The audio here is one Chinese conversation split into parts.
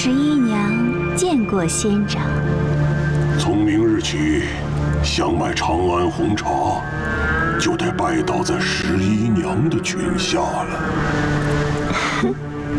11娘见过仙长。 从明日起，想买长安红茶，就得拜倒在11娘的裙下了。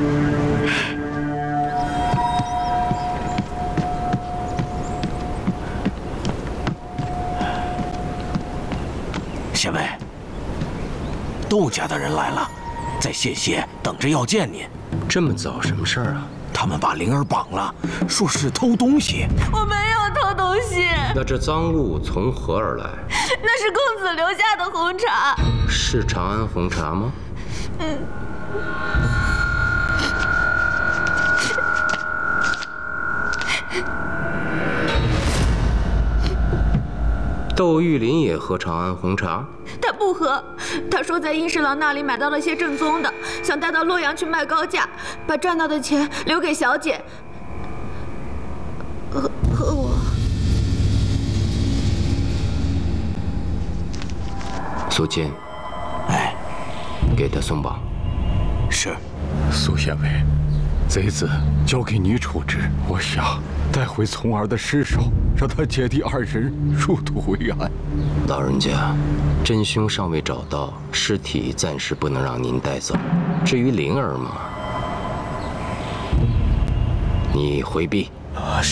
县尉，窦家的人来了，在县县等着要见您。 这么早，什么事儿啊？ 他们把灵儿绑了，说是偷东西。 我没有偷东西。 那这赃物从何而来？ 那是公子留下的红茶。 是长安红茶吗？窦玉林也喝长安红茶？ 他不喝，他说在殷侍郎那里买到了些正宗的，想带到洛阳去卖高价，把赚到的钱留给小姐和我。 苏金， 哎， 给他松绑。 是。 苏县尉，贼子交给你处置，我想带回从儿的尸首，让他姐弟二人入土为安。 老人家，真凶尚未找到，尸体暂时不能让您带走。至于灵儿嘛，你回避。